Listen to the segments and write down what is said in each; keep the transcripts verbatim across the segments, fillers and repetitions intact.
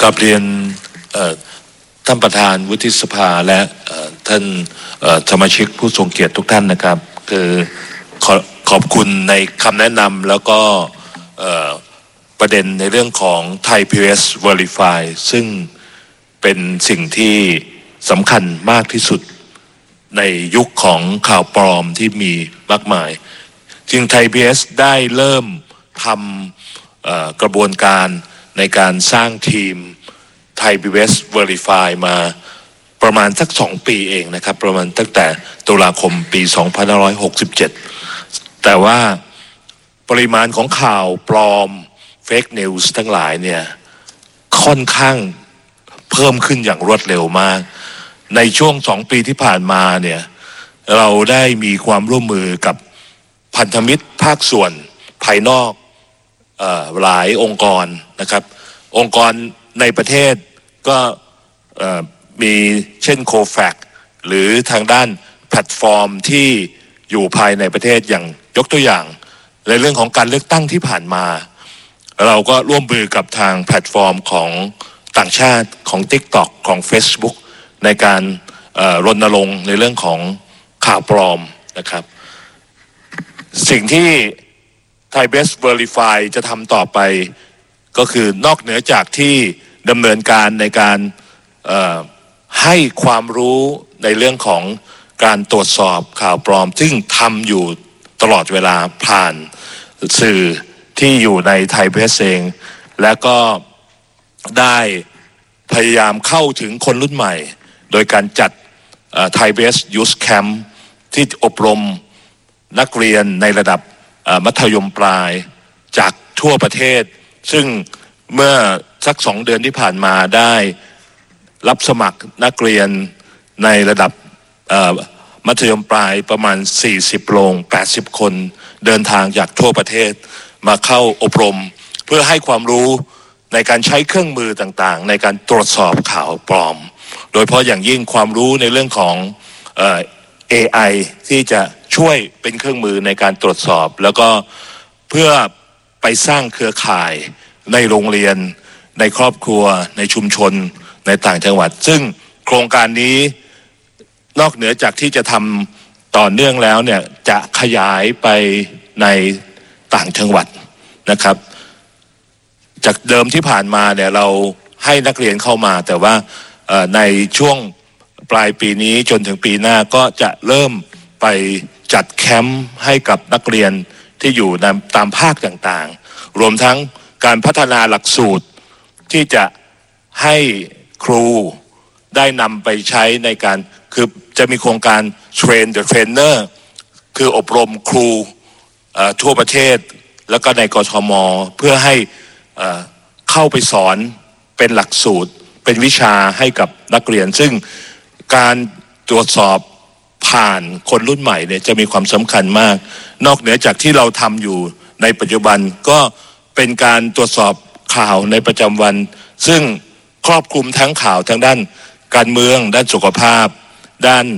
กราบเรียนท่านประธานวุฒิสภาและท่านสมาชิกผู้ทรงเกียรติทุกท่านนะครับคือขอขอบคุณในคำแนะนำแล้วก็ประเด็นในเรื่องของ Thai พี บี เอส Verify ซึ่งเป็นสิ่งที่สำคัญมากที่สุดในยุคของข่าวปลอมที่มีมากมายจึง Thai พี บี เอส ได้เริ่มทำกระบวนการในการสร้างทีม Thai พี บี เอส Verify มาประมาณสักสองปีเองนะครับประมาณตั้งแต่ตุลาคมปีสองพันห้าร้อยหกสิบเจ็ดแต่ว่าปริมาณของข่าวปลอม Fake News ทั้งหลายเนี่ยค่อนข้างเพิ่มขึ้นอย่างรวดเร็วมากในช่วงสองปีที่ผ่านมาเนี่ยเราได้มีความร่วมมือกับพันธมิตรภาคส่วนภายนอกเอ่อหลายองค์กรนะครับองค์กรในประเทศก็เอ่อมีเช่น โคแฟค หรือทางด้านแพลตฟอร์มที่อยู่ภายในประเทศอย่างยกตัวอย่างในเรื่องของการเลือกตั้งที่ผ่านมาเราก็ร่วมมือกับทางแพลตฟอร์มของต่างชาติของ TikTok ของ Facebook ในการรณรงค์ในเรื่องของข่าวปลอมนะครับสิ่งที่ Thai พี บี เอส Verify จะทำต่อไปก็คือนอกเหนือจากที่ดำเนินการในการให้ความรู้ในเรื่องของการตรวจสอบข่าวปลอมซึ่งทำอยู่ตลอดเวลาผ่านสื่อที่อยู่ใน Thai พี บี เอส เองและก็ได้พยายามเข้าถึงคนรุ่นใหม่โดยการจัด Thai พี บี เอส Youth Camp ที่อบรมนักเรียนในระดับมัธยมปลายจากทั่วประเทศซึ่งเมื่อสักสองเดือนที่ผ่านมาได้รับสมัครนักเรียนในระดับมัธยมปลายประมาณสี่สิบโรงแปดสิบคนเดินทางจากทั่วประเทศมาเข้าอบรมเพื่อให้ความรู้ในการใช้เครื่องมือต่างๆในการตรวจสอบข่าวปลอมโดยเฉพาะอย่างยิ่งความรู้ในเรื่องของเอ่อ เอ ไอ ที่จะช่วยเป็นเครื่องมือในการตรวจสอบแล้วก็เพื่อไปสร้างเครือข่ายในโรงเรียนในครอบครัวในชุมชนในต่างจังหวัดซึ่งโครงการนี้นอกเหนือจากที่จะทำต่อเนื่องแล้วเนี่ยจะขยายไปในต่างจังหวัดนะครับจากเดิมที่ผ่านมาเนี่ยเราให้นักเรียนเข้ามาแต่ว่าในช่วงปลายปีนี้จนถึงปีหน้าก็จะเริ่มไปจัดแคมป์ให้กับนักเรียนที่อยู่ตามภาคต่างๆรวมทั้งการพัฒนาหลักสูตรที่จะให้ครูได้นำไปใช้ในการคือจะมีโครงการ Train the Trainer คืออบรมครูทั่วประเทศแล้วก็ในกทม.เพื่อให้เข้าไปสอนเป็นหลักสูตรเป็นวิชาให้กับนักเรียนซึ่งการตรวจสอบผ่านคนรุ่นใหม่เนี่ยจะมีความสำคัญมากนอกเหนือจากที่เราทำอยู่ในปัจจุบันก็เป็นการตรวจสอบข่าวในประจำวันซึ่งครอบคลุมทั้งข่าวทั้งด้านการเมืองด้านสุขภาพด้าน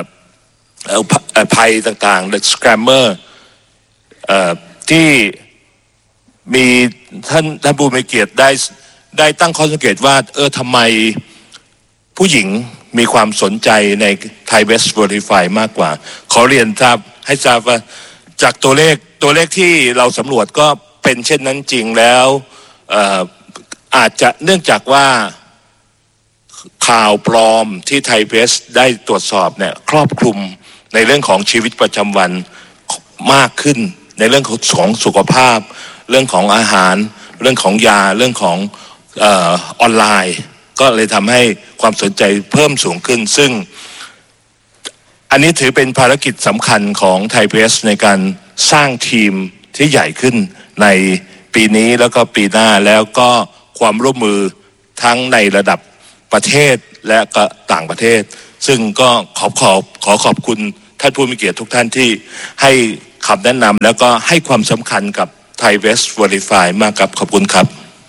ภัยต่างๆ Scammer ที่มีท่านท่านผู้มีเกียรติได้ได้ตั้งข้อสังเกตว่าเออทำไมผู้หญิงมีความสนใจใน Thai พี บี เอส Verify มากกว่าขอเรียนทราบให้ทราบว่าจากตัวเลขตัวเลขที่เราสำรวจก็เป็นเช่นนั้นจริงแล้วอาจจะเนื่องจากว่าข่าวปลอมที่ Thai พี บี เอส ได้ตรวจสอบเนี่ยครอบคลุมในเรื่องของชีวิตประจำวันมากขึ้นในเรื่องของสุขภาพเรื่องของอาหารเรื่องของยาเรื่องของเอ่อออนไลน์ก็เลยทำให้ความสนใจเพิ่มสูงขึ้นซึ่งอันนี้ถือเป็นภารกิจสำคัญของ Thai พี บี เอส ในการสร้างทีมที่ใหญ่ขึ้นในปีนี้แล้วก็ปีหน้าแล้วก็ความร่วมมือทั้งในระดับประเทศและก็ต่างประเทศซึ่งก็ขอขอบขอขอบคุณท่านผู้มีเกียรติทุกท่านที่ให้คำแนะนำแล้วก็ให้ความสำคัญกับ Thai พี บี เอส Verify มากครับขอบคุณครับ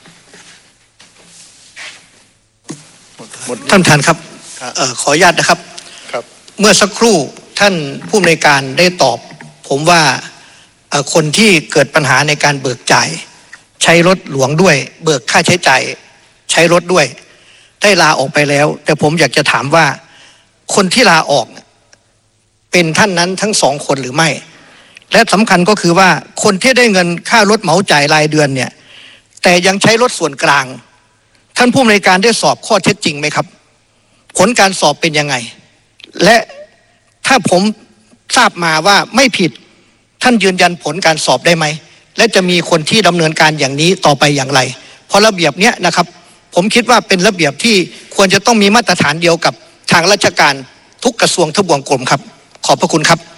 ท่านประธานครับเอ่อขออนุญาตนะครับเมื่อสักครู่ท่านผู้อำนวยการได้ตอบผมว่าคนที่เกิดปัญหาในการเบิกจ่ายใช้รถหลวงด้วยเบิกค่าใช้จ่ายใช้ช้รถด้วยได้ลาออกไปแล้วแต่ผมอยากจะถามว่าคนที่ลาออกเป็นท่านนั้นทั้งสองคนหรือไม่และสำคัญก็คือว่าคนที่ได้เงินค่ารถเหมาจ่ายรายเดือนเนี่ยแต่ยังใช้รถส่วนกลางท่านผู้อำนวยการได้สอบข้อเท็จจริงไหมครับผลการสอบเป็นยังไงและถ้าผมทราบมาว่าไม่ผิดท่านยืนยันผลการสอบได้ไหมและจะมีคนที่ดำเนินการอย่างนี้ต่อไปอย่างไรเพราะระเบียบเนี้ยนะครับผมคิดว่าเป็นระเบียบที่ควรจะต้องมีมาตรฐานเดียวกับทางราชการทุกกระทรวงทบวงกรมครับขอบพระคุณครับ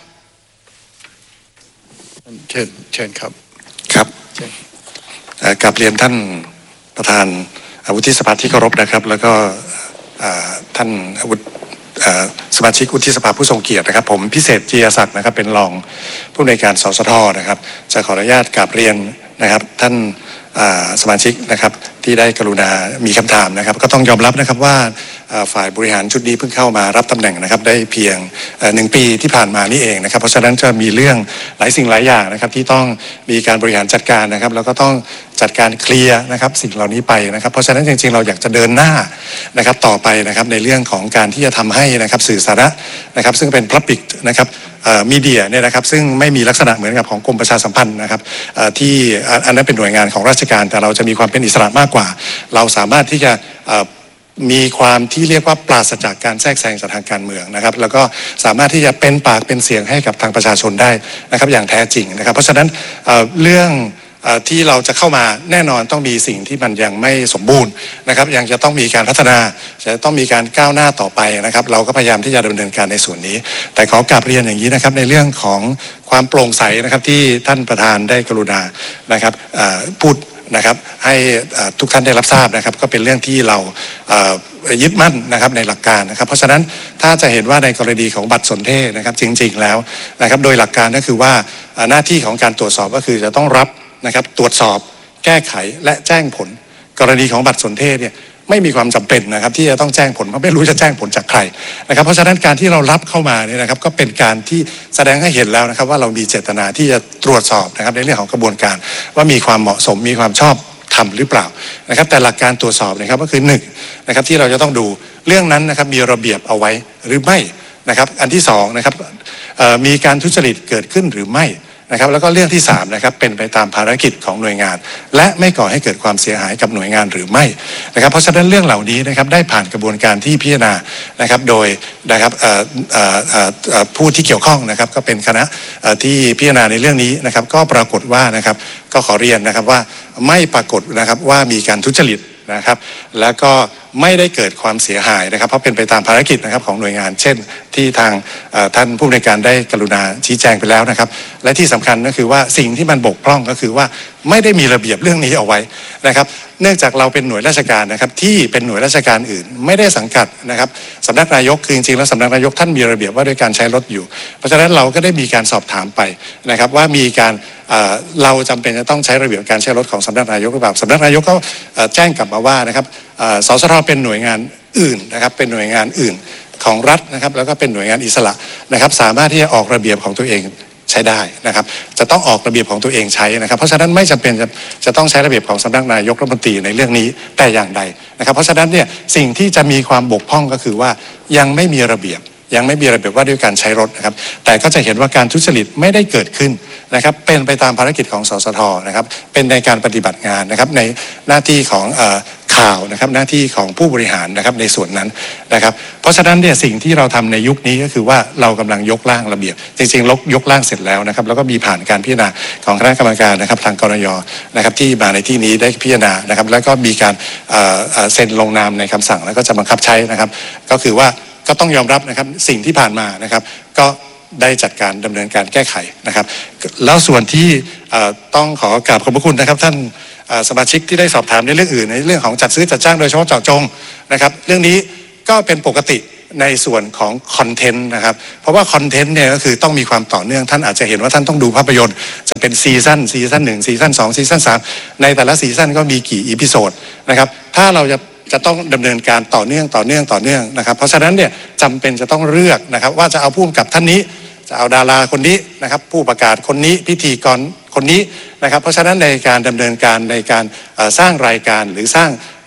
เชิญเชิญครับครับกลับเรียนท่านประธานวุฒิสภาที่เคารพนะครับแล้วก็ท่านสมาชิกวุฒิสภาผู้ทรงเกียรตินะครับผมพิเศษจียศักดิ์นะครับเป็นรองผู้อำนวยการสสทนะครับจะขออนุญาตกลับเรียนนะครับท่านสมาชิกนะครับที่ได้กรุณามีคำถามนะครับก็ต้องยอมรับนะครับว่าฝ่ายบริหารชุดนี้เพิ่งเข้ามารับตำแหน่งนะครับได้เพียงหนึ่งปีที่ผ่านมานี่เองนะครับเพราะฉะนั้นจะมีเรื่องหลายสิ่งหลายอย่างนะครับที่ต้องมีการบริหารจัดการนะครับแล้วก็ต้องจัดการเคลียร์นะครับสิ่งเหล่านี้ไปนะครับเพราะฉะนั้นจริงๆเราอยากจะเดินหน้านะครับต่อไปนะครับในเรื่องของการที่จะทำให้นะครับสื่อสาระนะครับซึ่งเป็น Public นะครับมีเดียเนี่ยนะครับซึ่งไม่มีลักษณะเหมือนกับของกรมประชาสัมพันธ์นะครับที่อันนั้นเป็นหน่วยงานของราชการแต่เราจะมีความเป็นอิสระมากกว่าเราสามารถที่จะมีความที่เรียกว่าปราศจากการแทรกแซงจากทางการเมืองนะครับแล้วก็สามารถที่จะเป็นปากเป็นเสียงให้กับทางประชาชนได้นะครับอย่างแท้จริงนะครับเพราะฉะนั้นเรื่องที่เราจะเข้ามาแน่นอนต้องมีสิ่งที่มันยังไม่สมบูรณ์นะครับยังจะต้องมีการพัฒนาจะต้องมีการก้าวหน้าต่อไปนะครับเราก็พยายามที่จะดำเนินการในส่วนนี้แต่ขอกราบเรียนอย่างนี้นะครับในเรื่องของความโปร่งใสนะครับที่ท่านประธานได้กรุณานะครับพูดนะครับให้ทุกท่านได้รับทราบนะครับก็เป็นเรื่องที่เรายึดมั่นนะครับในหลักการนะครับเพราะฉะนั้นถ้าจะเห็นว่าในกรณีของบัตรสนเทศนะครับจริงๆแล้วนะครับโดยหลักการก็คือว่าหน้าที่ของการตรวจสอบก็คือจะต้องรับนะครับตรวจสอบแก้ไขและแจ้งผลกรณีของบัตรสนเทศเนี่ยไม่มีความจำเป็นนะครับที่จะต้องแจ้งผลเพราะไม่รู้จะแจ้งผลจากใครนะครับเพราะฉะนั้นการที่เรารับเข้ามาเนี่ยนะครับก็เป็นการที่แสดงให้เห็นแล้วนะครับว่าเรามีเจตนาที่จะตรวจสอบนะครับในเรื่องของกระบวนการว่ามีความเหมาะสมมีความชอบธรรมหรือเปล่านะครับแต่หลักการตรวจสอบนะครับก็คือหนึ่งนะครับที่เราจะต้องดูเรื่องนั้นนะครับมีระเบียบเอาไว้หรือไม่นะครับอันที่สองนะครับมีการทุจริตเกิดขึ้นหรือไม่นะครับแล้วก็เรื่องที่สามนะครับเป็นไปตามภารกิจของหน่วยงานและไม่ก่อให้เกิดความเสียหายกับหน่วยงานหรือไม่นะครับเพราะฉะนั้นเรื่องเหล่านี้นะครับได้ผ่านกระบวนการที่พิจารณานะครับโดยนะครับผู้ที่เกี่ยวข้องนะครับก็เป็นคณะที่พิจารณาในเรื่องนี้นะครับก็ปรากฏว่านะครับก็ขอเรียนนะครับว่าไม่ปรากฏนะครับว่ามีการทุจริตนะครับแล้วก็ไม่ได้เกิดความเสียหายนะครับเพราะเป็นไปตามภารกิจนะครับของหน่วยงานเช่นที่ทางท่านผู้อำนวยการได้กรุณาชี้แจงไปแล้วนะครับและที่สำคัญก็คือว่าสิ่งที่มันบกพร่องก็คือว่าไม่ได้มีระเบียบเรื่องนี้เอาไว้นะครับเนื่องจากเราเป็นหน่วยราชการนะครับที่เป็นหน่วยราชการอื่นไม่ได้สังกัดนะครับสำนักนายกคือจริงๆแล้วสำนักนายกท่านมีระเบียบว่าด้วยการใช้รถอยู่เพราะฉะนั้นเราก็ได้มีการสอบถามไปนะครับว่ามีการเราจำเป็นจะต้องใช้ระเบียบการใช้รถของสำนักนายกหรือเปล่าสำนักนายกก็แจ้งกลับมาว่านะครับสสทเป็นหน่วยงานอื่นนะครับเป็นหน่วยงานอื่นของรัฐนะครับแล้วก็เป็นหน่วยงานอิสระนะครับสามารถที่จะออกระเบียบของตัวเองใช้ได้นะครับจะต้องออกระเบียบของตัวเองใช้นะครับเพราะฉะนั้นไม่จำเป็นจะจะต้องใช้ระเบียบของสำนักนายกรัฐมนตรีในเรื่องนี้แต่อย่างใดนะครับเพราะฉะนั้นเนี่ยสิ่งที่จะมีความบกพร่องก็คือว่ายังไม่มีระเบียบยังไม่มีระเบียบว่าด้วยการใช้รถนะครับแต่ก็จะเห็นว่าการทุจริตไม่ได้เกิดขึ้นนะครับเป็นไปตามภารกิจของสสทนะครับเป็นในการปฏิบัติงานนะครับในหน้าที่ของเอ่อข่าวนะครับหน้าที่ของผู้บริหารนะครับในส่วนนั้นนะครับเพราะฉะนั้นเนี่ยสิ่งที่เราทำในยุคนี้ก็คือว่าเรากำลังยกร่างระเบียบจริงๆลกยกร่างเสร็จแล้วนะครับแล้วก็มีผ่านการพิจารณาของคณะกรรมการนะครับทางกรยนะครับที่มาในที่นี้ได้พิจารณานะครับแล้วก็มีการเซ็นลงนามในคำสั่งแล้วก็จะบังคับใช้นะครับก็คือว่าก็ต้องยอมรับนะครับสิ่งที่ผ่านมานะครับก็ได้จัดการดำเนินการแก้ไขนะครับแล้วส่วนที่ต้องขอกราบขอบพระคุณนะครับท่านสมาชิกที่ได้สอบถามในเรื่องอื่นในเรื่องของจัดซื้อจัดจ้างโดยเฉพาะเจาะจงนะครับเรื่องนี้ก็เป็นปกติในส่วนของคอนเทนต์นะครับเพราะว่าคอนเทนต์เนี่ยก็คือต้องมีความต่อเนื่องท่านอาจจะเห็นว่าท่านต้องดูภาพยนตร์จะเป็นซีซั่นซีซั่นหนึ่งซีซั่นสองซีซั่นสามในแต่ละซีซั่นก็มีกี่อีพิโซดนะครับถ้าเราจะจะต้องดำเนินการต่อเนื่องต่อเนื่องต่อเนื่องนะครับเพราะฉะนั้นเนี่ยจำเป็นจะต้องเลือกนะครับว่าจะเอาผู้กำกับท่านนี้จะเอาดาราคนนี้นะครับผู้ประกาศคนนี้พิธีกรคนนี้นะครับเพราะฉะนั้นในการดำเนินการในการสร้างรายการหรือสร้าง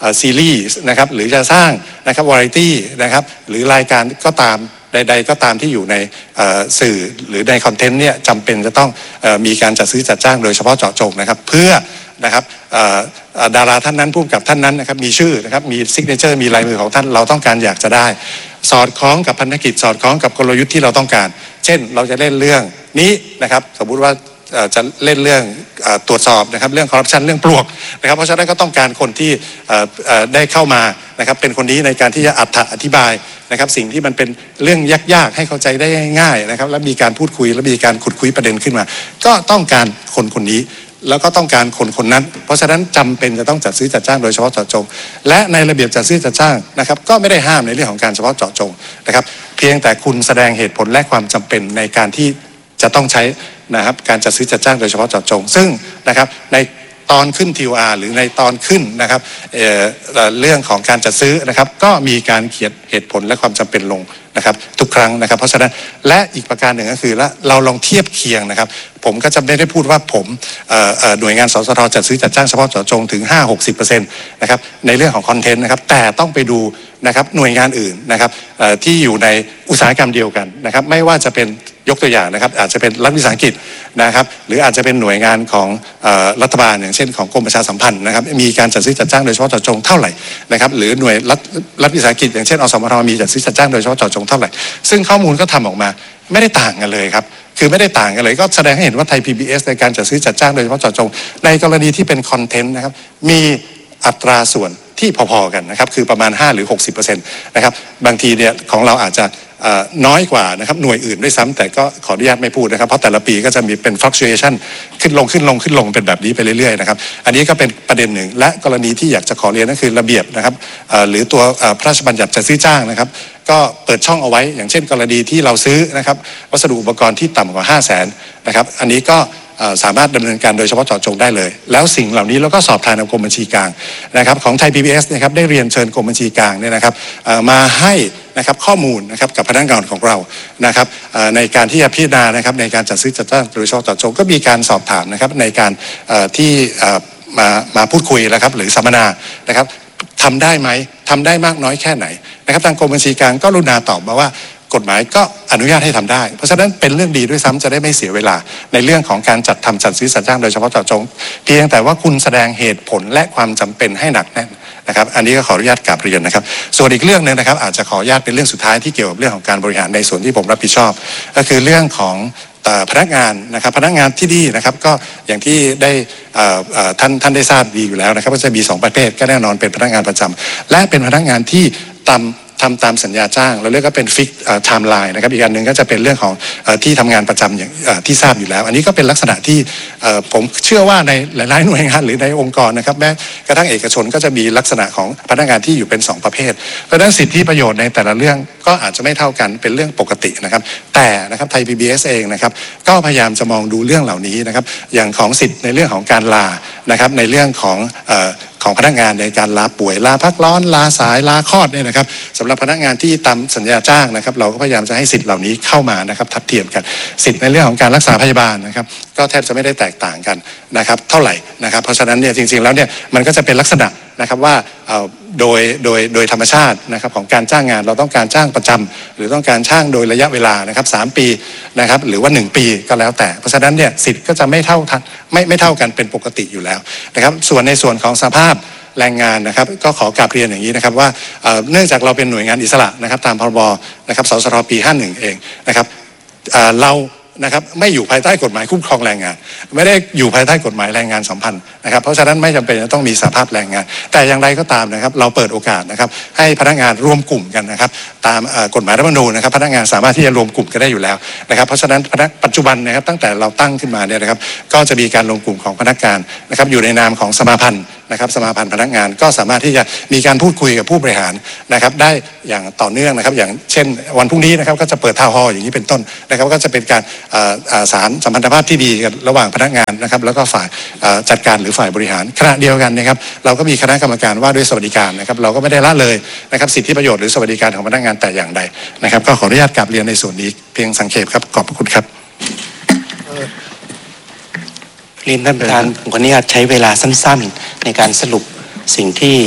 ซีรีส์นะครับหรือจะสร้างนะครับวาไรตี้นะครับหรือรายการก็ตามใดๆก็ตามที่อยู่ในสื่อหรือในคอนเทนต์เนี่ยจำเป็นจะต้องมีการจัดซื้อจัดจ้างโดยเฉพาะเจาะจงนะครับเพื่อนะครับดาราท่านนั้นผู้กำกับท่านนั้นนะครับมีชื่อนะครับมีซิกเนเจอร์มีลายมือของท่านเราต้องการอยากจะได้สอดคล้องกับพันธกิจสอดคล้องกับกลยุทธ์ที่เราต้องการเช่นเราจะเล่นเรื่องนี้นะครับสมมุติว่าจะเล่นเรื่องตรวจสอบนะครับเรื่องคอร์รัปชันเรื่องปลวกนะครับเพราะฉะนั้นก็ต้องการคนที่ได้เข้ามานะครับเป็นคนนี้ในการที่จะอธิบายนะครับสิ่งที่มันเป็นเรื่องยากๆให้เข้าใจได้ง่ายๆนะครับและมีการพูดคุยและมีการขุดคุยประเด็นขึ้นมาก็ต้องการคนคนนี้แล้วก็ต้องการคนคนนั้นเพราะฉะนั้นจำเป็นจะต้องจัดซื้อจัดจ้างโดยเฉพาะเจาะจงและในระเบียบจัดซื้อจัดจ้างนะครับก็ไม่ได้ห้ามในเรื่องของการเฉพาะเจาะจงนะครับเพียงแต่คุณแสดงเหตุผลและความจำเป็นในการที่จะต้องใช้นะครับการจัดซื้อจัดจ้างโดยเฉพาะเจาะจงซึ่งนะครับในตอนขึ้น ที โอ อาร์ หรือในตอนขึ้นนะครับ เอ่อ เรื่องของการจัดซื้อนะครับก็มีการเขียนเหตุผลและความจำเป็นลงนะครับทุกครั้งนะครับเพราะฉะนั้นและอีกประการหนึ่งก็คือเราลองเทียบเคียงนะครับผมก็จะไม่ได้พูดว่าผมหน่วยงานสสทจัดซื้อจัดจ้างเฉพาะเจาะจงถึง ห้าหกสิบเปอร์เซ็นต์ นะครับในเรื่องของคอนเทนต์นะครับแต่ต้องไปดูนะครับหน่วยงานอื่นนะครับที่อยู่ในอุตสาหกรรมเดียวกันนะครับไม่ว่าจะเป็นยกตัวอย่างนะครับอาจจะเป็นรัฐวิสาหกิจนะครับหรืออาจจะเป็นหน่วยงานของรัฐบาลอย่างเช่นของกรมประชาสัมพันธ์นะครับมีการจัดซื้อจัดจ้างโดยเฉพาะเจาะจงเท่าไหร่นะครับหรือหน่วยรัฐรัฐวิสาหกิจอย่างเช่นอสมทมีจัดซื้อจัดจ้างโดยเฉพาะเจาะจงเท่าไหร่ซึ่งข้อมูลก็ทำออกมาไม่ได้ต่างกันเลยครับคือไม่ได้ต่างกันเลยก็แสดงให้เห็นว่าไทย พี บี เอส ในการจัดซื้อจัดจ้างโดยเฉพาะเจาะจงในกรณีที่เป็นคอนเทนต์นะครับมีอัตราส่วนที่พอๆกันนะครับคือประมาณห้าหรือ หกสิบเปอร์เซ็นต์ นะครับบางทีเนี่ยของเราอาจจะน้อยกว่านะครับหน่วยอื่นด้วยซ้ำแต่ก็ขออนุญาตไม่พูดนะครับเพราะแต่ละปีก็จะมีเป็น fluctuation ขึ้นลงขึ้นลงขึ้นลงเป็นแบบนี้ไปเรื่อยๆนะครับอันนี้ก็เป็นประเด็นหนึ่งและกรณีที่อยากจะขอเรียนก็คือระเบียบนะครับหรือตัวพระราชบัญญัติจัดซื้อจ้างนะครับก็เปิดช่องเอาไว้อย่างเช่นกรณีที่เราซื้อนะครับวัสดุอุปกรณ์ที่ต่ำกว่า ห้าแสน นะครับอันนี้ก็สามารถดำเนินการโดยเฉพาะเจาะจงได้เลยแล้วสิ่งเหล่านี้เราก็สอบทานกับกรมบัญชีกลางนะครับของไทย พี บี เอส นะครับได้เรียนเชิญกรมบัญชีกลางเนี่ยนะครับมาให้นะครับข้อมูลนะครับกับพนักงานของเรานะครับในการที่จะพิจารณานะครับในการจัดซื้อจัดจ้างโดยเฉพาะเจาะจงก็มีการสอบถามนะครับในการที่มามาพูดคุยนะครับหรือสัมมนานะครับทำได้ไหมทำได้มากน้อยแค่ไหนนะครับทางกรมบัญชีกลางก็รุณาตอบมาว่ากฎหมายก็อนุญาตให้ทำได้เพราะฉะนั้นเป็นเรื่องดีด้วยซ้ำจะได้ไม่เสียเวลาในเรื่องของการจัดทำจัดซื้อจัดจ้างโดยเฉพาะเจาะจงเพียงแต่ว่าคุณแสดงเหตุผลและความจำเป็นให้หนักแน่นนะครับอันนี้ก็ขออนุญาตกราบเรียนนะครับส่วนอีกเรื่องนึงนะครับอาจจะขออนุญาตเป็นเรื่องสุดท้ายที่เกี่ยวกับเรื่องของการบริหารในส่วนที่ผมรับผิดชอบก็คือเรื่องของพนักงานนะครับพนักงานที่ดีนะครับก็อย่างที่ได้ท่านท่านได้ทราบดีอยู่แล้วนะครับว่าจะมีสองประเภทก็แน่นอนเป็นพนักงานประจำและเป็นพนักงานที่ตามทำตามสัญญาจ้างเราเรียกว่าเป็นฟิกไทม์ไลน์นะครับอีกอันหนึ่งก็จะเป็นเรื่องของที่ทำงานประจำอย่างที่ทราบอยู่แล้วอันนี้ก็เป็นลักษณะที่ผมเชื่อว่าในหลายๆหน่วยงานหรือในองค์กรนะครับแม้กระทั่งเอกชนก็จะมีลักษณะของพนักงานที่อยู่เป็นสองประเภทเพราะฉะนั้นสิทธิประโยชน์ในแต่ละเรื่องก็อาจจะไม่เท่ากันเป็นเรื่องปกตินะครับแต่นะครับไทย พี บี เอส เองนะครับก็พยายามจะมองดูเรื่องเหล่านี้นะครับอย่างของสิทธิในเรื่องของการลานะครับในเรื่องของของพนักงานในการลาป่วยลาพักร้อนลาสายลาคลอดเนี่ยนะครับสำหรับพนักงานที่ตามสัญญาจ้างนะครับเราก็พยายามจะให้สิทธิ์เหล่านี้เข้ามานะครับทัดเทียมกันสิทธิ์ในเรื่องของการรักษาพยาบาลนะครับก็แทบจะไม่ได้แตกต่างกันนะครับเท่าไหร่นะครับเพราะฉะนั้นเนี่ยจริงๆแล้วเนี่ยมันก็จะเป็นลักษณะนะครับว่าโดยโดยโดยธรรมชาตินะครับของการจ้างงานเราต้องการจ้างประจำหรือต้องการจ้างโดยระยะเวลานะครับสามปีนะครับหรือว่าหนึ่งปีก็แล้วแต่เพราะฉะนั้นเนี่ยสิทธิ์ก็จะไม่เท่าทันไม่ไม่เท่ากันเป็นปกติอยู่แล้วนะครับส่วนในส่วนของสภาพแรงงานนะครับก็ขอกราบเรียนอย่างนี้นะครับว่าเนื่องจากเราเป็นหน่วยงานอิสระนะครับตามพรบนะครับสสทปีห้าสิบเอ็ดเองนะครับเรานะครับไม่อยู่ภายใต้กฎหมายคุ้มครองแรงงานไม่ได้อยู่ภายใต้กฎหมายแรงงานสัมพันธ์นะครับเพราะฉะนั้นไม่จำเป็นจะต้องมีสภาพแรงงานแต่อย่างไรก็ตามนะครับเราเปิดโอกาสนะครับให้พนักงานรวมกลุ่มกันนะครับตามกฎหมายรัฐธรรมนูญนะครับพนักงานสามารถที่จะรวมกลุ่มกันได้อยู่แล้วนะครับเพราะฉะนั้นปัจจุบันนะครับตั้งแต่เราตั้งขึ้นมาเนี่ยนะครับก็จะมีการรวมกลุ่มของพนักงานนะครับอยู่ในนามของสมาพันธ์นะครับสมาพันธ์พนักงานก็สามารถที่จะมีการพูดคุยกับผู้บริหารนะครับได้อย่างต่อเนื่องนะครับอย่างเช่นวันพรุ่งนี้นะครับก็จะเปิดทาวน์ฮอลล์อย่างนี้เป็นต้นนะครับก็จะเป็นการสารสัมพันธภาพที่ดีกันระหว่างพนักงานนะครับแล้วก็ฝ่ายจัดการหรือฝ่ายบริหารขณะเดียวกันนะครับเราก็มีคณะกรรมการว่าด้วยสวัสดิการนะครับเราก็ไม่ได้ละเลยนะครับสิทธิประโยชน์หรือสวัสดิการของพนักงานแต่อย่างใดนะครับก็ขออนุญาตกราบเรียนในส่วนนี้เพียงสังเขปครับขอบพระคุณครับเรียนท่านประธานผมขออนุญาตใช้เวลาสั้นๆในการสรุปสิ่งที่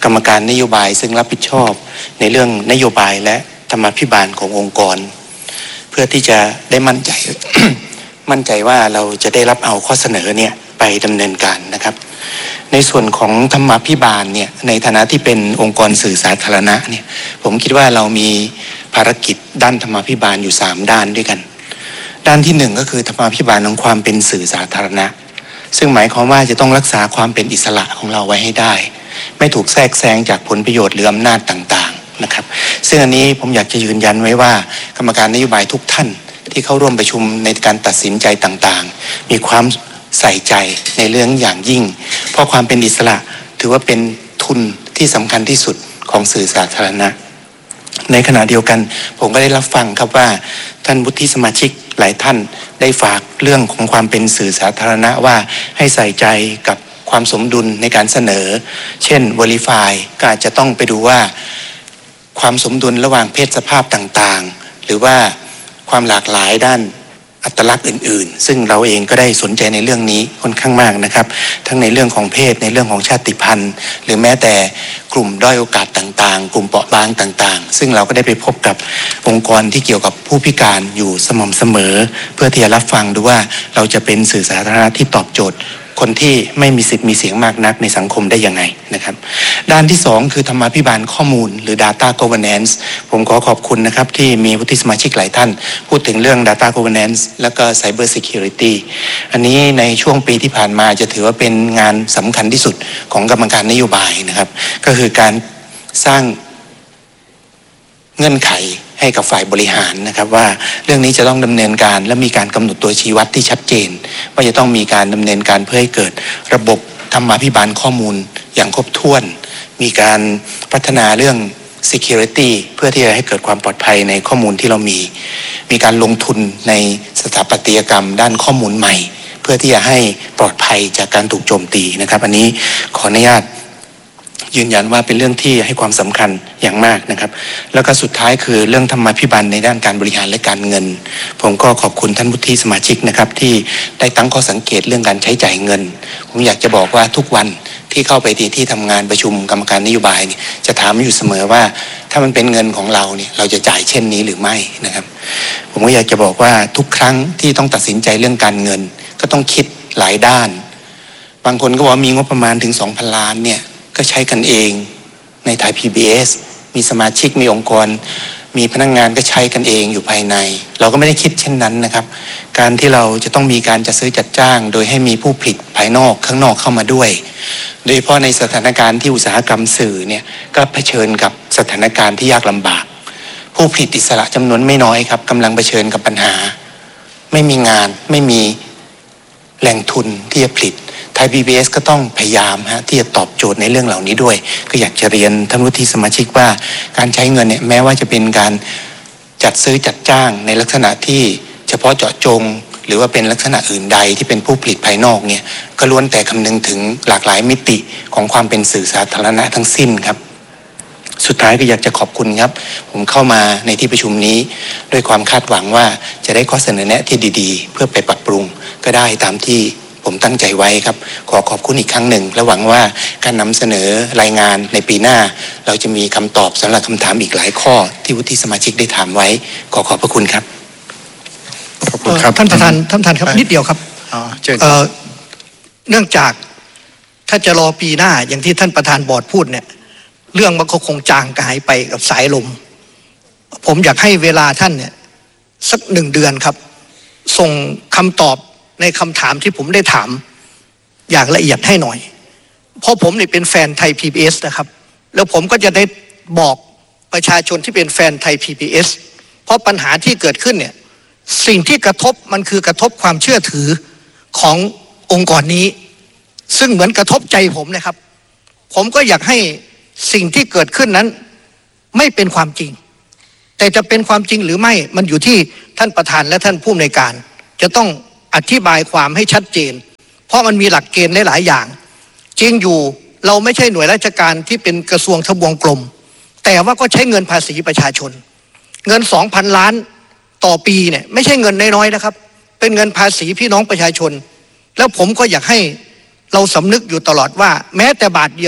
กรรมการนโยบายซึ่งรับผิดชอบในเรื่องนโยบายและธรรมาภิบาลขององค์กรเพื่อที่จะได้มั่นใจ มั่นใจว่าเราจะได้รับเอาข้อเสนอเนี่ยไปดำเนินการนะครับในส่วนของธรรมาภิบาลเนี่ยในฐานะที่เป็นองค์กรสื่อสาธารณะเนี่ยผมคิดว่าเรามีภารกิจด้านธรรมาภิบาลอยู่สามด้านด้วยกันด้านที่หนึ่งก็คือธรรมาภิบาลของความเป็นสื่อสาธารณะซึ่งหมายความว่าจะต้องรักษาความเป็นอิสระของเราไว้ให้ได้ไม่ถูกแทรกแซงจากผลประโยชน์หรืออำนาจต่างๆนะครับซึ่งอันนี้ผมอยากจะยืนยันไว้ว่ากรรมการนโยบายทุกท่านที่เข้าร่วมประชุมในการตัดสินใจต่างๆมีความใส่ใจในเรื่องอย่างยิ่งเพราะความเป็นอิสระถือว่าเป็นทุนที่สำคัญที่สุดของสื่อสาธารณะในขณะเดียวกันผมก็ได้รับฟังครับว่าท่านวุฒิสมาชิกหลายท่านได้ฝากเรื่องของความเป็นสื่อสาธารณะว่าให้ใส่ใจกับความสมดุลในการเสนอเช่น Verify ก็อาจจะต้องไปดูว่าความสมดุลระหว่างเพศสภาพต่างๆหรือว่าความหลากหลายด้านอัตลักษณ์อื่นๆซึ่งเราเองก็ได้สนใจในเรื่องนี้ค่อนข้างมากนะครับทั้งในเรื่องของเพศในเรื่องของชาติพันธุ์หรือแม้แต่กลุ่มด้อยโอกาสต่างๆกลุ่มเปราะบางต่างๆซึ่งเราก็ได้ไปพบกับองค์กรที่เกี่ยวกับผู้พิการอยู่สม่ำเสมอเพื่อที่จะรับฟังดูว่าเราจะเป็นสื่อสาธารณะที่ตอบโจทย์คนที่ไม่มีสิทธิ์มีเสียงมากนักในสังคมได้ยังไงนะครับด้านที่สองคือธรรมาภิบาลข้อมูลหรือ Data Governance ผมขอขอบคุณนะครับที่มีวุฒิสมาชิกหลายท่านพูดถึงเรื่อง Data Governance แล้วก็ Cyber Security อันนี้ในช่วงปีที่ผ่านมาจะถือว่าเป็นงานสำคัญที่สุดของกรรมการนโยบายนะครับก็คือการสร้างเงื่อนไขให้กับฝ่ายบริหารนะครับว่าเรื่องนี้จะต้องดำเนินการและมีการกำหนดตัวชี้วัดที่ชัดเจนว่าจะต้องมีการดำเนินการเพื่อให้เกิดระบบธรรมาภิบาลข้อมูลอย่างครบถ้วนมีการพัฒนาเรื่อง security เพื่อที่จะให้เกิดความปลอดภัยในข้อมูลที่เรามีมีการลงทุนในสถาปัตยกรรมด้านข้อมูลใหม่เพื่อที่จะให้ปลอดภัยจากการถูกโจมตีนะครับอันนี้ขออนุญาตยืนยันว่าเป็นเรื่องที่ให้ความสำคัญอย่างมากนะครับแล้วก็สุดท้ายคือเรื่องธรรมาภิบาลในด้านการบริหารและการเงินผมก็ขอบคุณท่านวุฒิสมาชิกนะครับที่ได้ตั้งข้อสังเกตเรื่องการใช้จ่ายเงินผมอยากจะบอกว่าทุกวันที่เข้าไปที่ที่ทำงานประชุมกรรมการนโยบายเนี่ยจะถามอยู่เสมอว่าถ้ามันเป็นเงินของเราเนี่ยเราจะจ่ายเช่นนี้หรือไม่นะครับผมก็อยากจะบอกว่าทุกครั้งที่ต้องตัดสินใจเรื่องการเงินก็ต้องคิดหลายด้านบางคนก็บอกมีงบประมาณถึง สองพัน ล้านเนี่ยก็ใช้กันเองในไทย พี บี เอส มีสมาชิกมีองค์กรมีพนักงานก็ใช้กันเองอยู่ภายในเราก็ไม่ได้คิดเช่นนั้นนะครับการที่เราจะต้องมีการจัดซื้อจัดจ้างโดยให้มีผู้ผลิตภายนอกข้างนอกเข้ามาด้วยโดยเฉพาะในสถานการณ์ที่อุตสาหกรรมสื่อเนี่ยก็เผชิญกับสถานการณ์ที่ยากลำบากผู้ผลิตอิสระจำนวนไม่น้อยครับกำลังเผชิญกับปัญหาไม่มีงานไม่มีแหล่งทุนที่จะผลิตไทย พี บี เอส ก็ต้องพยายามฮะที่จะตอบโจทย์ในเรื่องเหล่านี้ด้วยก็อยากจะเรียนท่านวุฒิสมาชิกว่าการใช้เงินเนี่ยแม้ว่าจะเป็นการจัดซื้อจัดจ้างในลักษณะที่เฉพาะเจาะจงหรือว่าเป็นลักษณะอื่นใดที่เป็นผู้ผลิตภายนอกเนี่ยก็ล้วนแต่คำนึงถึงหลากหลายมิติของความเป็นสื่อสาธารณะทั้งสิ้นครับสุดท้ายก็อยากจะขอบคุณครับผมเข้ามาในที่ประชุมนี้ด้วยความคาดหวังว่าจะได้ข้อเสนอแนะที่ดีๆเพื่อไปปรับปรุงก็ได้ตามที่ผมตั้งใจไว้ครับขอขอบคุณอีกครั้งหนึ่งและหวังว่าการนำเสนอรายงานในปีหน้าเราจะมีคำตอบสำหรับคำถามอีกหลายข้อที่วุฒิสมาชิกได้ถามไว้ขอขอบพระคุณครับขอบคุณครับท่านประธานท่านประธานครับนิดเดียวครับเอ่อเนื่องจากถ้าจะรอปีหน้าอย่างที่ท่านประธานบอร์ดพูดเนี่ยเรื่องมันก็คงจางหายไปกับสายลมผมอยากให้เวลาท่านเนี่ยสักหนึ่งเดือนครับส่งคำตอบในคำถามที่ผมได้ถามอย่างละเอียดให้หน่อยเพราะผมเนี่ยเป็นแฟนไทย พี บี เอส นะครับแล้วผมก็จะได้บอกประชาชนที่เป็นแฟนไทย พี บี เอส เพราะปัญหาที่เกิดขึ้นเนี่ยสิ่งที่กระทบมันคือกระทบความเชื่อถือขององค์กรนี้ซึ่งเหมือนกระทบใจผมนะครับผมก็อยากให้สิ่งที่เกิดขึ้นนั้นไม่เป็นความจริงแต่จะเป็นความจริงหรือไม่มันอยู่ที่ท่านประธานและท่านผู้อำนวยการจะต้องอธิบายความให้ชัดเจนเพราะมันมีหลักเกณฑ์หลายๆอย่างจริงอยู่เราไม่ใช่หน่วยราชการที่เป็นกระทรวงทบวงกรมแต่ว่าก็ใช้เงินภาษีประชาชนเงิน สองพัน ล้านต่อปีเนี่ยไม่ใช่เงินน้อยๆนะครับเป็นเงินภาษีพี่น้องประชาชนแล้วผมก็อยากให้เราสำนึกอยู่ตลอดว่าแม้แต่บาทเดียว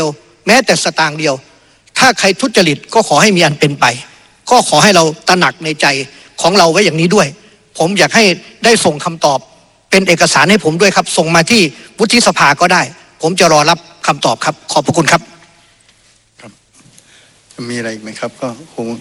แม้แต่สตางค์เดียวถ้าใครทุจริตก็ขอให้มีอันเป็นไปก็ขอให้เราตระหนักในใจของเราไว้อย่างนี้ด้วยผมอยากให้ได้ส่งคำตอบเป็นเอกสารให้ผมด้วยครับส่งมาที่วุฒิสภาก็ได้ผมจะรอรับคำตอบครับขอบพระคุณครับครับมีอะไรอีกไหมครับก็คง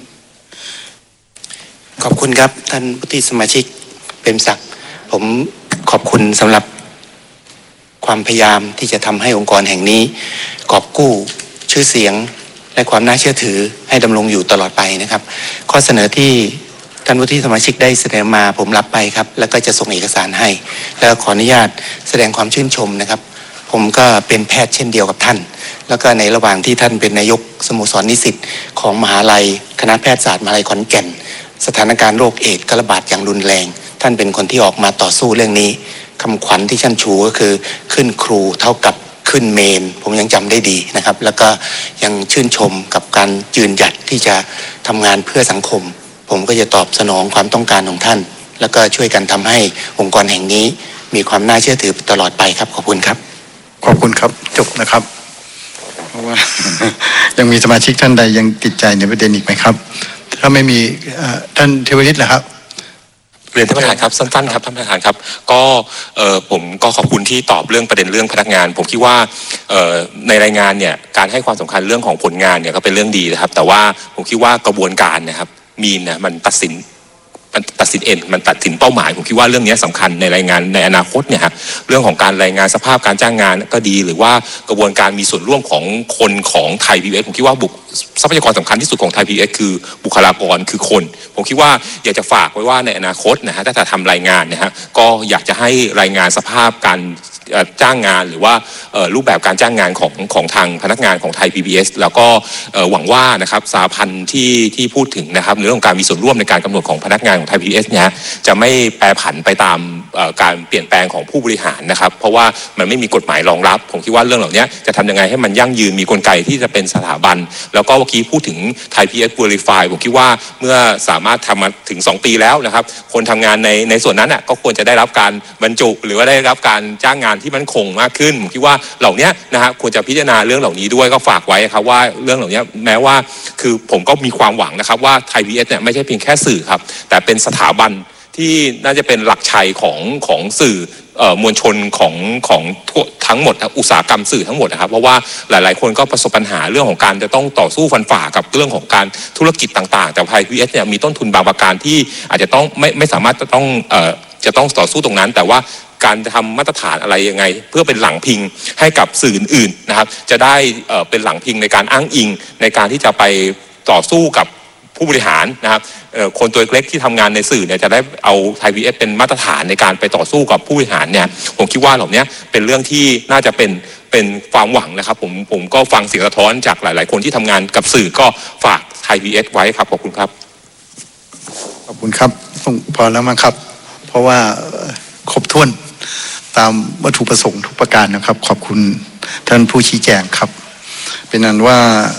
ขอบคุณครับท่านวุฒิสมาชิกเปรมศักดิ์ผมขอบคุณสำหรับความพยายามที่จะทำให้องค์กรแห่งนี้กอบกู้ชื่อเสียงและความน่าเชื่อถือให้ดำรงอยู่ตลอดไปนะครับข้อเสนอที่ท่านวุฒิสมาชิกได้เสนอมาผมรับไปครับแล้วก็จะส่งเอกสารให้แล้วขออนุญาตแสดงความชื่นชมนะครับผมก็เป็นแพทย์เช่นเดียวกับท่านแล้วก็ในระหว่างที่ท่านเป็นนายกสโมสรนิสิตของมหาลัยคณะแพทยศาสตร์มหาลัยขอนแก่นสถานการณ์โรคเอดส์ก็ระบาดอย่างรุนแรงท่านเป็นคนที่ออกมาต่อสู้เรื่องนี้คำขวัญที่ท่านชูก็คือขึ้นครูเท่ากับขึ้นเมนผมยังจำได้ดีนะครับแล้วก็ยังชื่นชมกับการยืนหยัดที่จะทำงานเพื่อสังคมผมก็จะตอบสนองความต้องการของท่านแล้วก็ช่วยกันทำให้องค์กรแห่งนี้มีความน่าเชื่อถือตลอดไปครับขอบคุณครับขอบคุณครับจบนะครับเพราะว่า ยังมีสมาชิกท่านใดยังติดใจในประเด็นอีกไหมครับถ้าไม่มีท่านเทวฤทธิ์ล่ะครับเรียนท่านประธานครับสั้นๆครับท่านประธานครับก็เอ่อผมก็ขอบคุณที่ตอบเรื่องประเด็นเรื่องพนักงานผมคิดว่าเอ่อในรายงานเนี่ยการให้ความสำคัญเรื่องของผลงานเนี่ยก็เป็นเรื่องดีนะครับแต่ว่าผมคิดว่ากระบวนการนะครับมีนเนี่ยมันตัดสินมันตัดสินเอ็นมันตัดสินเป้าหมายผมคิดว่าเรื่องนี้สำคัญในรายงานในอนาคตเนี่ยฮะเรื่องของการรายงานสภาพการจ้างงานก็ดีหรือว่ากระบวนการมีส่วนร่วมของคนของไทย พี บี เอส ผมคิดว่าบุคทรัพยากรสำคัญที่สุดของไทย พี บี เอส คือบุคลากรคือคนผมคิดว่าอยากจะฝากไว้ว่าในอนาคตนะฮะถ้าจะทำรายงานนะฮะก็อยากจะให้รายงานสภาพการจ้างงานหรือว่ารูปแบบการจ้างงานของของทางพนักงานของไทย พี บี เอส แล้วก็หวังว่านะครับสหพันธ์ที่ที่พูดถึงนะครับในเรื่องของการมีส่วนร่วมในการกำหนดของพนักงานของไทย พี บี เอส เนี่ยจะไม่แปรผันไปตามการเปลี่ยนแปลงของผู้บริหารนะครับเพราะว่ามันไม่มีกฎหมายรองรับผมคิดว่าเรื่องเหล่านี้จะทำยังไงให้มันยั่งยืนมีกลไกที่จะเป็นสถาบันแล้วก็เมื่อกี้พูดถึงไทย พี บี เอส Verify ผมคิดว่าเมื่อสามารถทำมาถึงสองปีแล้วนะครับคนทำงานในในส่วนนั้นน่ะก็ควรจะได้รับการบรรจุหรือว่าได้รับการจ้างงานที่มั่นคงมากขึ้นผมคิดว่าเหล่านี้นะฮะควรจะพิจารณาเรื่องเหล่านี้ด้วยก็ฝากไว้ครับว่าเรื่องเหล่านี้แม้ว่าคือผมก็มีความหวังนะครับว่าไทย พี บี เอส เนี่ยไม่ใช่เพียงแค่สื่อครับแต่เป็นสถาบันที่น่าจะเป็นหลักชัยของของสื่อมวลชนของของทั้งหมดอุตสาหกรรมสื่อทั้งหมดนะครับเพราะว่าหลายๆคนก็ประสบปัญหาเรื่องของการจะต้องต่อสู้ฟันฝ่ากับเรื่องของการธุรกิจต่างๆแต่ไทย พี บี เอส เนี่ยมีต้นทุนบางประการที่อาจจะต้องไม่ไม่สามารถจะต้องเอ่อจะต้องต่อสู้ตรงนั้นแต่ว่าการทำมาตรฐานอะไรยังไงเพื่อเป็นหลังพิงให้กับสื่ออื่นๆนะครับจะได้เอ่อเป็นหลังพิงในการอ้างอิงในการที่จะไปต่อสู้กับผู้บริหารนะครับคนตัวเล็กที่ทำงานในสื่อเนี่ยจะได้เอาไทย พี บี เอส เป็นมาตรฐานในการไปต่อสู้กับผู้บริหารเนี่ยผมคิดว่าเหล่านี้เป็นเรื่องที่น่าจะเป็นเป็นความหวังนะครับผมผมก็ฟังเสียงสะท้อนจากหลายๆคนที่ทำงานกับสื่อก็ฝากไทย พี บี เอส ไว้ครับขอบคุณครับขอบคุณครับพอแล้วมั้งครับเพราะว่าครบถ้วนตามวัตถุประสงค์ทุกประการนะครับขอบคุณท่านผู้ชี้แจงครับเป็นนั้นว่า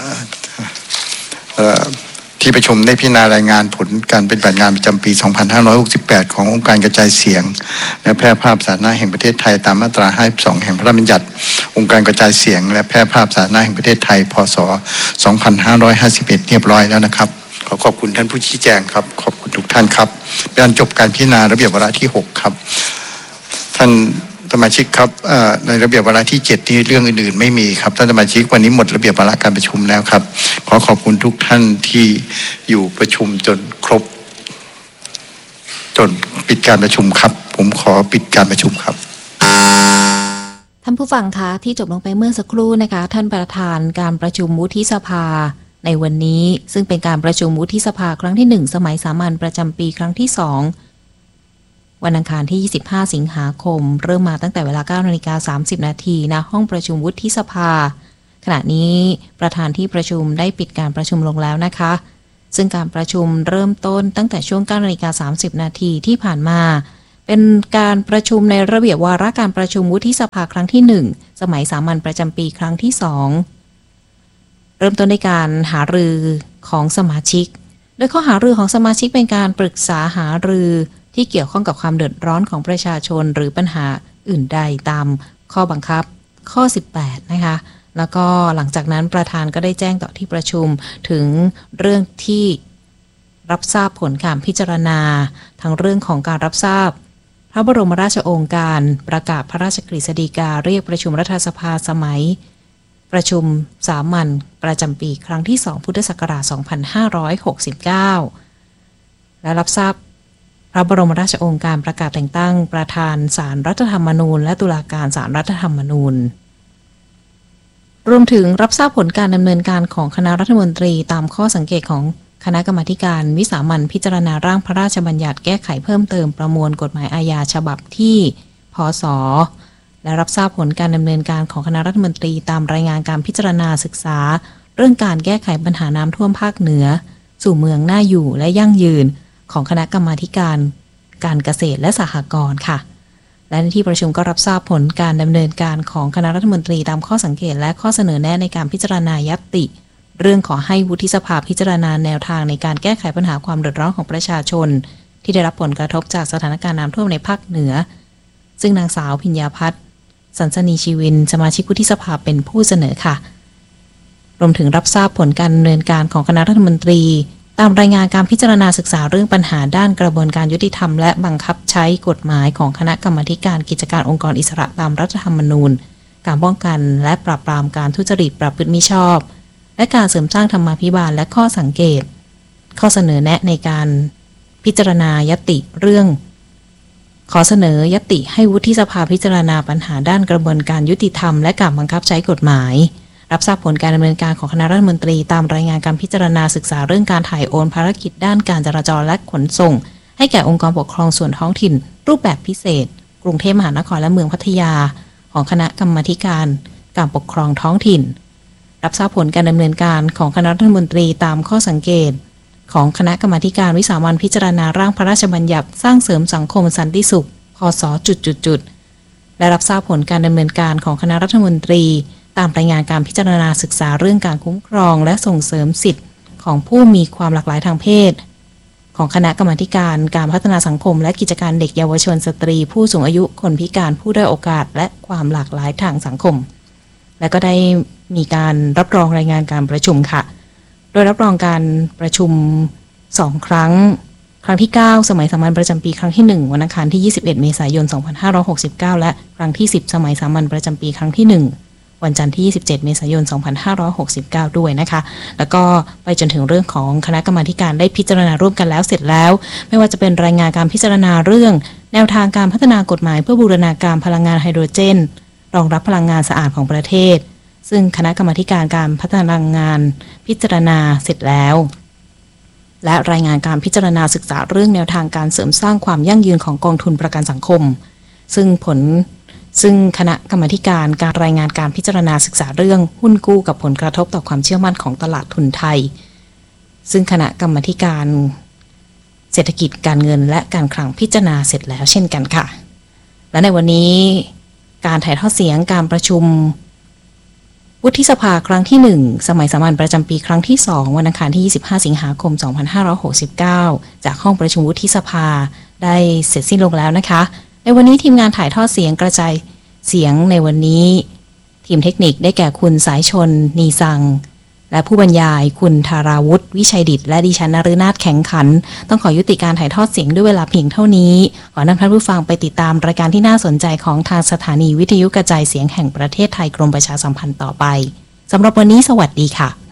ที่ประชุมได้พิจารณารายงานผลการปฏิบัติงานประจำปี สองพันห้าร้อยหกสิบแปด ขององค์การกระจายเสียงและแพร่ภาพสาธารณะแห่งประเทศไทยตามมาตราห้าสิบสองแห่งพระราชบัญญัติองค์การกระจายเสียงและแพร่ภาพสาธารณะแห่งประเทศไทยพ.ศ. สองพันห้าร้อยห้าสิบเอ็ด เรียบร้อยแล้วนะครับขอขอบคุณท่านผู้ชี้แจงครับขอบคุณทุกท่านครับเป็นอันจบการพิจารณาระเบียบวาระที่หกครับท่านสมาชิกครับในระเบียบวาระที่เจ็ดที่เรื่องอื่นๆไม่มีครับท่านสมาชิกวันนี้หมดระเบียบวาระการประชุมแล้วครับขอขอบคุณทุกท่านที่อยู่ประชุมจนครบจนปิดการประชุมครับผมขอปิดการประชุมครับท่านผู้ฟังคะที่จบลงไปเมื่อสักครู่นะคะท่านประธานการประชุมวุฒิสภาในวันนี้ซึ่งเป็นการประชุมวุฒิสภาครั้งที่หนึ่งสมัยสามัญประจำปีครั้งที่สองวันอังคารที่ยี่สิบห้าสิงหาคมเริ่มมาตั้งแต่เวลา เก้านาฬิกาสามสิบนาทีณห้องประชุมวุฒิสภาขณะนี้ประธานที่ประชุมได้ปิดการประชุมลงแล้วนะคะซึ่งการประชุมเริ่มต้นตั้งแต่ช่วง เก้านาฬิกาสามสิบนาทีที่ผ่านมาเป็นการประชุมในระเบียบวาระการประชุมวุฒิสภาครั้งที่หนึ่งสมัยสามัญประจำปีครั้งที่สองเริ่มต้นในการหารือของสมาชิกโดยข้อหารือของสมาชิกเป็นการปรึกษาหารือที่เกี่ยวข้องกับความเดือดร้อนของประชาชนหรือปัญหาอื่นใดตามข้อบังคับข้อสิบแปดนะคะแล้วก็หลังจากนั้นประธานก็ได้แจ้งต่อที่ประชุมถึงเรื่องที่รับทราบผลการพิจารณาทั้งเรื่องของการรับทราบพระบรมราชโองการประกาศพระราชกฤษฎีกาเรียกประชุมรัฐสภาสมัยประชุมสามัญประจำปีครั้งที่สองพุทธศักราชสองพันห้าร้อยหกสิบเก้าและรับทราบพระบรมราชโองการประกาศแต่งตั้งประธานศาลรัฐธรรมนูญและตุลาการศาลรัฐธรรมนูญรวมถึงรับทราบผลการดำเนินการของคณะรัฐมนตรีตามข้อสังเกตของคณะกรรมาการวิสามัญพิจารณาร่างพระราชบัญญัติแก้ไขเพิ่มเติมประมวลกฎหมายอาญาฉบับที่พ.ศ.และรับทราบผลการดำเนินการของคณะรัฐมนตรีตามรายงานการพิจารณาศึกษาเรื่องการแก้ไขปัญหาน้ำท่วมภาคเหนือสู่เมืองน่าอยู่และยั่งยืนของคณะกรรมาการการเกษตรและสหกรณ์ค่ะและในที่ประชุมก็รับทราบผลการดำเนินการของคณะรัฐมนตรีตามข้อสังเกตและข้อเสนอแนะในการพิจารณาญัตติเรื่องขอให้วุฒิสภาพิจารณาแนวทางในการแก้ไขปัญหาความเดือดร้อนของประชาชนที่ได้รับผลกระทบจากสถานการณ์น้ำท่วมในภาคเหนือซึ่งนางสาวพิญญาภัทรสันสนีชีวินสมาชิกวุฒิสภาเป็นผู้เสนอค่ะรวมถึงรับทราบผลการดำเนินการของคณะรัฐมนตรีตามรายงานการพิจารณาศึกษาเรื่องปัญหาด้านกระบวนการยุติธรรมและบังคับใช้กฎหมายของคณะกรรมาการกิจการองค์กรอิสระตามรัฐธรรมนูญการป้องกันและปราบปรามการทุจริตประพฤติมิชอบและการเสริมสร้างธรรมาภิบาลและข้อสังเกตข้อเสนอแนะในการพิจารณาญัตติเรื่องขอเสนอญัตติให้วุฒิสภาพิจารณาปัญหาด้านกระบวนการยุติธรรมและการบังคับใช้กฎหมายรับทราบผลการดำเนินการของคณะรัฐมนตรีตามรายงานการพิจารณาศึกษาเรื่องการถ่ายโอนภารกิจด้านการจราจรและขนส่งให้แก่องค์กรปกครองส่วนท้องถิ่นรูปแบบพิเศษกรุงเทพมหานครและเมืองพัทยาของคณะกรรมาการการปกครองท้องถิ่นรับทราบผลการดำเนินการของคณะรัฐมนตรีตามข้อสังเกตของคณะกรรมาการวิสามัญพิจารณาร่างพระราชบัญญัติสร้างเสริมสังคมสันติสุขพ.ศ.จุดๆและรับทราบผลการดำเนินการของคณะรัฐมนตรีตามรายงานการพิจารณาศึกษาเรื่องการคุ้มครองและส่งเสริมสิทธิของผู้มีความหลากหลายทางเพศของคณะกรรมาการการพัฒนาสังคมและกิจการเด็กเยาวชนสตรีผู้สูงอายุคนพิการผู้ด้อยโอกาสและความหลากหลายทางสังคมและก็ได้มีการรับรองรายงานการประชุมค่ะโดยรับรองการประชุมสองครั้งครั้งที่เก้าสมัยสามัญประจำปีครั้งที่หนึ่งวันอังคารที่ยี่สิบเอ็ดเมษายนสองพันห้าร้อยหกสิบเก้าและครั้งที่สิบสมัยสามัญประจำปีครั้งที่หนึ่งวันจันทร์ที่ยี่สิบเจ็ดเมษายนสองพันห้าร้อยหกสิบเก้าด้วยนะคะแล้วก็ไปจนถึงเรื่องของคณะกรรมาการได้พิจารณาร่วมกันแล้วเสร็จแล้วไม่ว่าจะเป็นรายงานการพิจารณาเรื่องแนวทางการพัฒนากฎหมายเพื่อบูรณาการพลังงานไฮโดรเจนรองรับพลังงานสะอาดของประเทศซึ่งคณะกรรมาการการพัฒนางานพิจารณาเสร็จแล้วและรายงานการพิจารณาศึกษาเรื่องแนวทางการเสริมสร้างความยั่งยืนของกองทุนประกันสังคมซึ่งผลซึ่งคณะกรรมาการการรายงานการพิจารณาศึกษาเรื่องหุ้นกู้กับผลกระทบต่อความเชื่อมั่นของตลาดทุนไทยซึ่งคณะกรรมาการเศรษฐกิจการเงินและการคลังพิจารณาเสร็จแล้วเช่นกันค่ะและในวันนี้การถ่ายทอดเสียงการประชุมวุฒิสภาครั้งที่หนึ่งสมัยสามัญประจำปีครั้งที่สองวันอังคารที่ยี่สิบห้าสิงหาคมสองพันห้าร้อยหกสิบเก้าจากห้องประชุมวุฒิสภาได้เสร็จสิ้นลงแล้วนะคะในวันนี้ทีมงานถ่ายทอดเสียงกระจายเสียงในวันนี้ทีมเทคนิคได้แก่คุณสายชนนีซังและผู้บรรยายคุณธาราวุฒิวิชัยดิษฐ์และดิฉันนฤนาถแข็งขันต้องขอยุติการถ่ายทอดเสียงด้วยเวลาเพียงเท่านี้ขอนำท่านผู้ฟังไปติดตามรายการที่น่าสนใจของทางสถานีวิทยุกระจายเสียงแห่งประเทศไทยกรมประชาสัมพันธ์ต่อไปสำหรับวันนี้สวัสดีค่ะ